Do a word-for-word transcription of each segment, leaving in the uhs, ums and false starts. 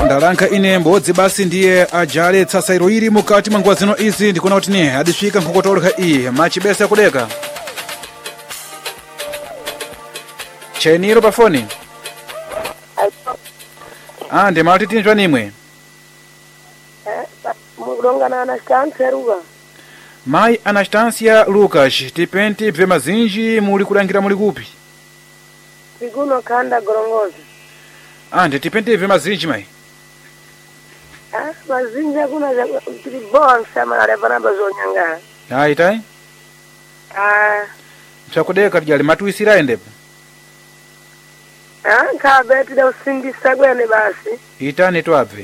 ndalanka ine mbodzi basi ndiye ajale tsasairo iri mukati mwa nguwa zino izi ndikuona kuti ne adisvika nkhokotoreka iyi machibesa yakudeka cheniro pafoni ah ndi malati tinjwa nimwe mulongana Anastasia Ruga mai Anastasia Lucas tipenti bve mazinji muli kulangira muli kupi Siguno kanda Gorongozi ah ndi tipenti bve mazinji mai ah mazinji kuna za tribo sama alevana bazonyanga ah itai ah chakudeka tijali matuisira endepo ah kabeti da usindisa gwene basi itani twabve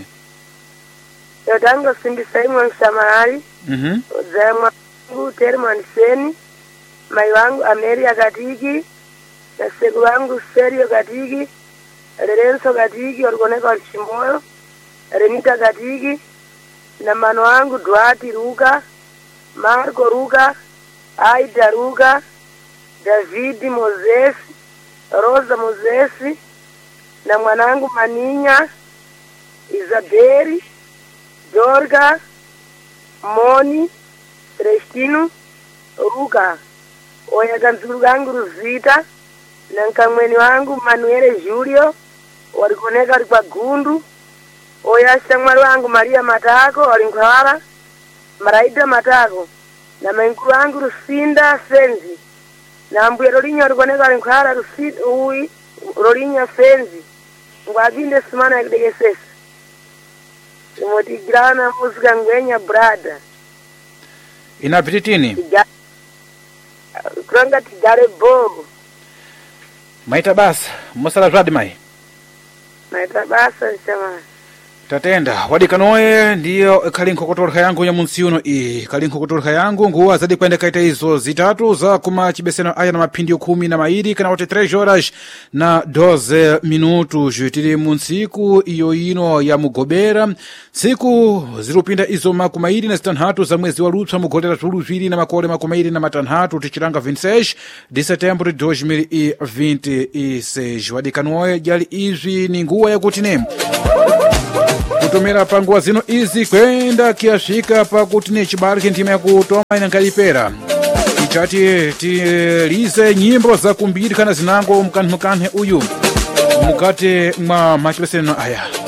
yotango sindisa imwe mshamari mhm zemwa ngu terman seni mai wangu Ameria Katiki na segu wangu Serio Katiki Lorenzo Katiki orikoneka Olchimoyo Renita Katiki na mano wangu Duati Ruka Marco Ruka Aida Ruka David Moses Rosa Moses na mwanangu Maninya Isabeli Jorga Moni Celestino Ruka oya kanzuru gangu Ruzita na nkamweni wangu Manuele Julio walikoneka wali kwa Gundu oya shamwali wangu Maria Matako walinkwala Maraida Matako na mankuru wangu Rusinda Senzi na mbuye Rolinya walikoneka walinkwala Rusinda ui Rolinya Senzi ngwaginde sumana ya kudekesesa Motigrana musika ngwenya brada inapititini kuranga tigare bo maita basa musala zvadi mai maita basa chama tatenda wadikanoye ndiyo kali nkhokotoreka yangu ya munsiuno iyi kali nkhokotoreka yangu nguwa zadi kwenda kaita izo zitatu za kuma chibeseno aya na mapindi kumi na mairi kana kuti três horas na doze minutos tiri munsiku iyo ino ya mugobera siku zirupinda izo makumairi na zitanhatu za mwezi wa lupsa mugolera tulu zviri na makole makumairi na matanhatu tichiranga vinte e seis de setembro de dois mil e vinte e seis wadikanoye jali izvi ni nguwa yakuti ne kutumira panguwa zino izi kwenda kiasvika pakuti ne chibariki ntima yakutoma ina nkalipera tichati tilize nyimbo za kumbiri kana zinango mukanthu mukanthe uyu mukati mwa machibeseno aya